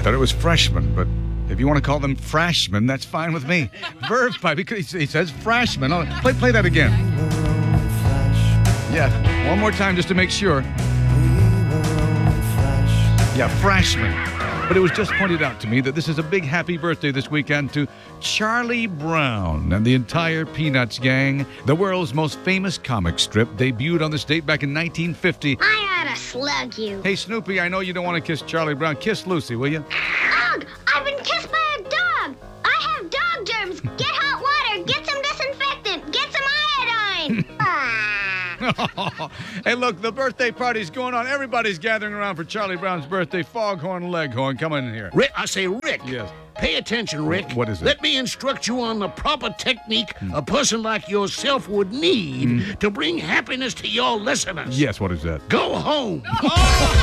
thought it was freshman, but if you want to call them freshmen, that's fine with me. Verve pipe, because he says freshman. Oh, play that again. Yeah, one more time just to make sure. Yeah, freshman. But it was just pointed out to me that this is a big happy birthday this weekend to Charlie Brown and the entire Peanuts gang. The world's most famous comic strip debuted on this date back in 1950. I ought to slug you. Hey, Snoopy, I know you don't want to kiss Charlie Brown. Kiss Lucy, will you? Ugh! I've been kissed by a dog! I have dog germs! Get hot water! Get some disinfectant! Get some iodine! Hey, look, the birthday party's going on. Everybody's gathering around for Charlie Brown's birthday. Foghorn Leghorn, come in here. Rick, I say, Rick. Yes. Pay attention, Rick. What is it? Let me instruct you on the proper technique a person like yourself would need to bring happiness to your listeners. Yes, what is that? Go home.